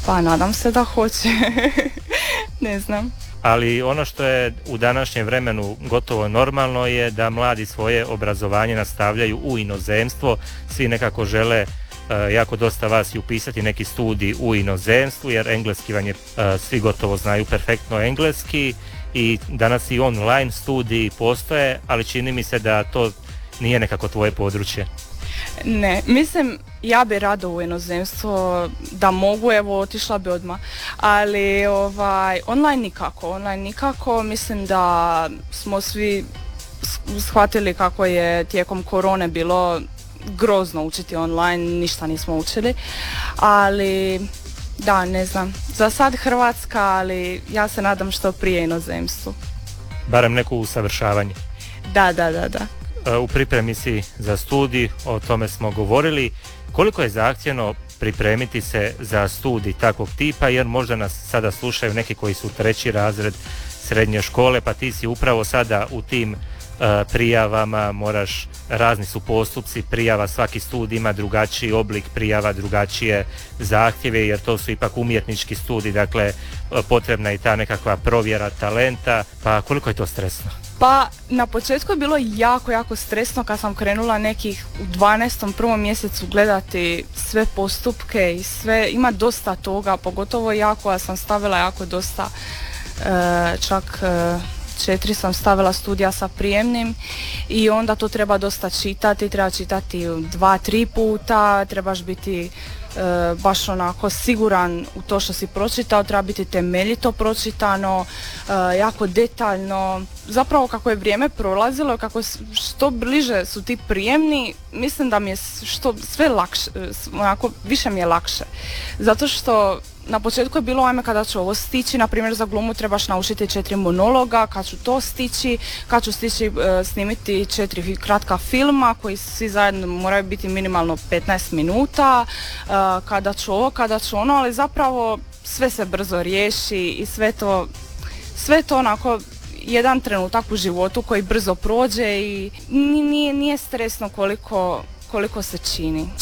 Pa nadam se da hoće. Ne znam. Ali ono što je u današnjem vremenu gotovo normalno je da mladi svoje obrazovanje nastavljaju u inozemstvo. Svi nekako žele, jako dosta vas i upisati neki studij u inozemstvu, jer engleski vam je, svi gotovo znaju perfektno engleski i danas i online studiji postoje, ali čini mi se da to nije nekako tvoje područje. Ne, mislim, ja bi rado u inozemstvo, da mogu, evo, otišla bi odmah, ali online nikako, mislim da smo svi shvatili kako je tijekom korone bilo grozno učiti online, ništa nismo učili, ali da, ne znam, za sad Hrvatska, ali ja se nadam što prije inozemstvu. Barem neko usavršavanje. Da. U pripremi si za studij, o tome smo govorili. Koliko je zahtjevno pripremiti se za studij takvog tipa, jer možda nas sada slušaju neki koji su 3. razred srednje škole, pa ti si upravo sada u tim prijavama, razni su postupci prijava, svaki studij ima drugačiji oblik prijava, drugačije zahtjeve, jer to su ipak umjetnički studij, dakle potrebna je i ta nekakva provjera talenta, pa koliko je to stresno? Pa na početku je bilo jako stresno kad sam krenula nekih u 12. prvom mjesecu gledati sve postupke i sve, ima dosta toga, pogotovo ja koja sam stavila jako dosta, čak 4 sam stavila studija sa prijemnim i onda to treba dosta čitati, treba čitati 2-3 puta, trebaš biti baš onako siguran u to što si pročitao, treba biti temeljito pročitano, jako detaljno. Zapravo kako je vrijeme prolazilo, kako što bliže su ti prijemni, mislim da mi je sve lakše, onako više mi je lakše. Zato što na početku je bilo ajme kada ću ovo stići, na primjer za glumu trebaš naučiti 4 monologa, kad ću to stići, kad ću stići snimiti 4 kratka filma koji svi zajedno moraju biti minimalno 15 minuta, kada ću ovo, kada ću ono, ali zapravo sve se brzo riješi i sve to onako jedan trenutak u životu koji brzo prođe i nije stresno koliko se čini.